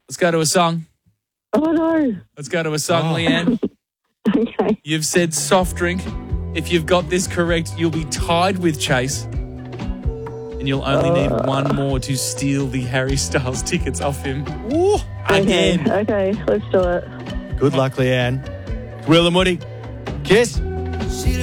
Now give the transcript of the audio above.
Let's go to a song. Oh, no. Let's go to a song, Leanne. Okay. You've said soft drink. If you've got this correct, you'll be tied with Chase. And you'll only need one more to steal the Harry Styles tickets off him. Ooh, again. Okay, let's do it. Good luck, Leanne. Will and Woody. Kiss.